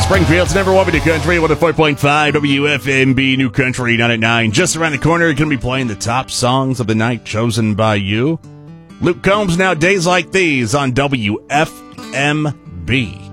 Springfield's number one New Country, 104.5 WFMB New Country, 9 at 9. Just around the corner, you're going to be playing the top songs of the night chosen by you. Luke Combs, now Days Like These on WFMB.